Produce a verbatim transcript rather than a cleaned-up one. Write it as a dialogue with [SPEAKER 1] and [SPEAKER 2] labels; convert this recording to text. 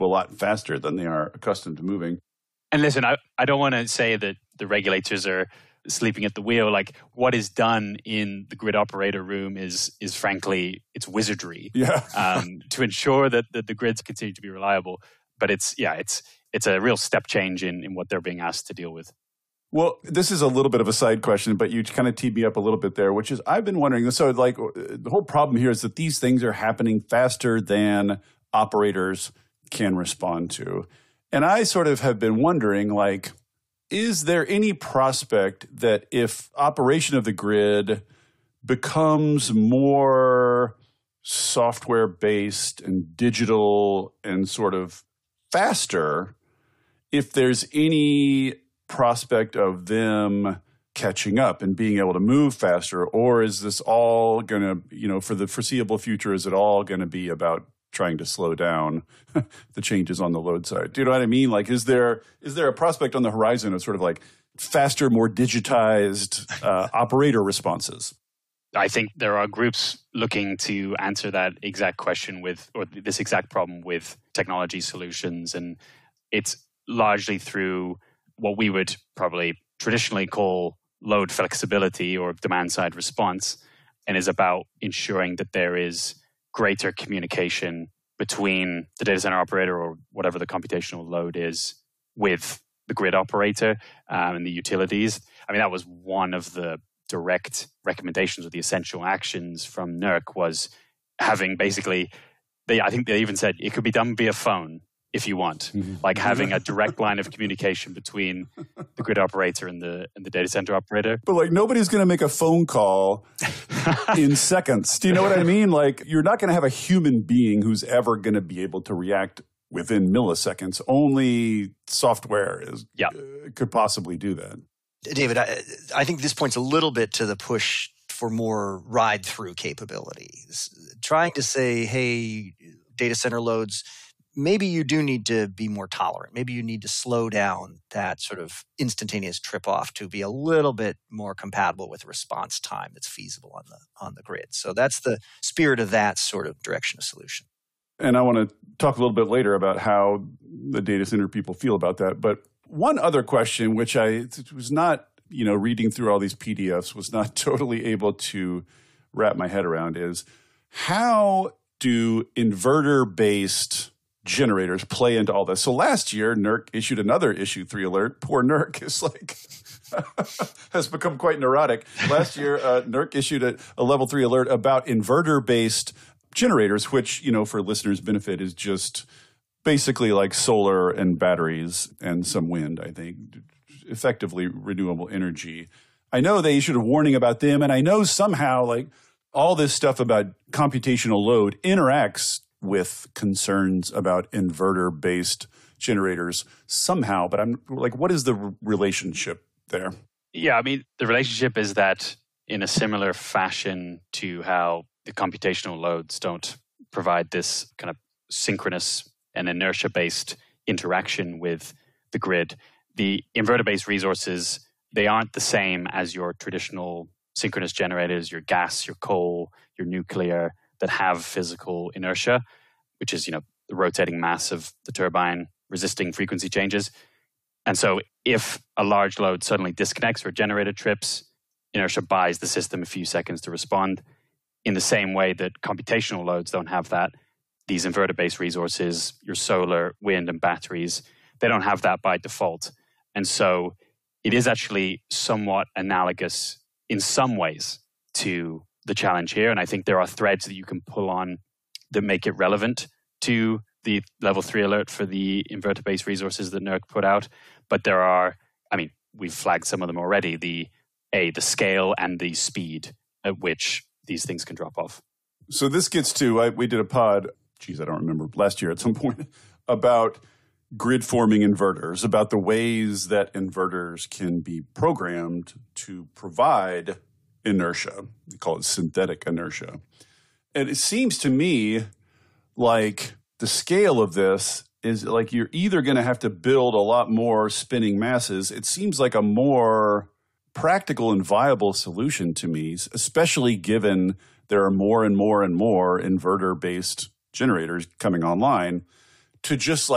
[SPEAKER 1] a lot faster than they are accustomed to moving.
[SPEAKER 2] And listen, I, I don't want to say that the regulators are sleeping at the wheel. Like, what is done in the grid operator room is, is frankly, it's wizardry.
[SPEAKER 1] Yeah.
[SPEAKER 2] um, to ensure that, that the grids continue to be reliable. But it's, yeah, it's it's a real step change in, in what they're being asked to deal with.
[SPEAKER 1] Well, this is a little bit of a side question, but you kind of teed me up a little bit there, which is I've been wondering. So, like, the whole problem here is that these things are happening faster than operators can respond to. And I sort of have been wondering, like, is there any prospect that if operation of the grid becomes more software-based and digital and sort of faster, if there's any prospect of them catching up and being able to move faster? Or is this all going to, you know, for the foreseeable future, is it all going to be about trying to slow down the changes on the load side? Do you know what I mean? Like, is there is there a prospect on the horizon of sort of like faster, more digitized uh, operator responses?
[SPEAKER 2] I think there are groups looking to answer that exact question with, or this exact problem with technology solutions. And it's largely through what we would probably traditionally call load flexibility or demand side response, and is about ensuring that there is greater communication between the data center operator or whatever the computational load is with the grid operator um, and the utilities. I mean, that was one of the direct recommendations or the essential actions from NERC, was having basically, they I think they even said it could be done via phone if you want, mm-hmm. like having a direct line of communication between the grid operator and the and the data center operator.
[SPEAKER 1] But like, nobody's going to make a phone call in seconds. Do you know what I mean? Like, you're not going to have a human being who's ever going to be able to react within milliseconds. Only software is
[SPEAKER 2] yeah.
[SPEAKER 1] uh, could possibly do that.
[SPEAKER 3] David, I, I think this points a little bit to the push for more ride-through capabilities. Trying to say, hey, data center loads, maybe you do need to be more tolerant. Maybe you need to slow down that sort of instantaneous trip off to be a little bit more compatible with response time that's feasible on the on the grid. So that's the spirit of that sort of direction of solution.
[SPEAKER 1] And I want to talk a little bit later about how the data center people feel about that. But one other question, which I was not, you know, reading through all these P D Fs, was not totally able to wrap my head around, is how do inverter-based generators play into all this? So last year, NERC issued another issue three alert. Poor NERC is like has become quite neurotic. Last year, uh, NERC issued a, a level three alert about inverter-based generators, which, you know, for listeners' benefit, is just basically like solar and batteries and some wind, I think, effectively renewable energy. I know they issued a warning about them, and I know somehow like all this stuff about computational load interacts with concerns about inverter-based generators somehow, but I'm like, what is the r- relationship there?
[SPEAKER 2] Yeah, I mean, the relationship is that in a similar fashion to how the computational loads don't provide this kind of synchronous and inertia-based interaction with the grid, the inverter-based resources, they aren't the same as your traditional synchronous generators, your gas, your coal, your nuclear, that have physical inertia, which is, you know, the rotating mass of the turbine resisting frequency changes. And so if a large load suddenly disconnects or a generator trips, inertia buys the system a few seconds to respond. In the same way that computational loads don't have that, these inverter-based resources, your solar, wind, and batteries, they don't have that by default. And so it is actually somewhat analogous in some ways to the challenge here. And I think there are threads that you can pull on that make it relevant to the level three alert for the inverter-based resources that NERC put out. But there are, I mean, we've flagged some of them already, the A, the scale and the speed at which these things can drop off.
[SPEAKER 1] So this gets to, I, we did a pod, geez, I don't remember, last year at some point, about grid-forming inverters, about the ways that inverters can be programmed to provide inertia. We call it synthetic inertia. And it seems to me like the scale of this is like you're either going to have to build a lot more spinning masses. It seems like a more practical and viable solution to me, especially given there are more and more and more inverter-based generators coming online, to just like